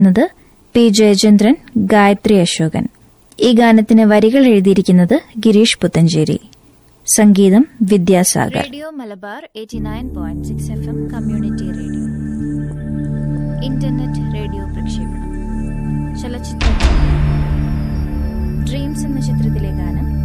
ത് പി ജയചന്ദ്രൻ, ഗായത്രി അശോകൻ. ഈ ഗാനത്തിന് വരികൾ എഴുതിയിരിക്കുന്നത് ഗിരീഷ് പുത്തഞ്ചേരി. സംഗീതം Vidyasagar. Radio Malabar 89.6 FM community radio. Internet radio പ്രക്ഷേപണം. ചലച്ചിത്ര ഡ്രീംസ് എന്ന ചിത്രത്തിലെ ഗാനം